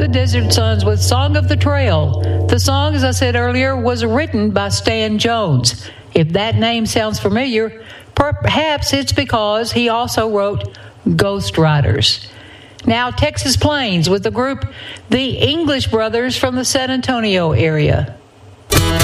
the Desert Sons with Song of the Trail. The song, as I said earlier, was written by Stan Jones. If that name sounds familiar, perhaps it's because he also wrote Ghost Riders. Now, Texas Plains with the group The English Brothers from the San Antonio area.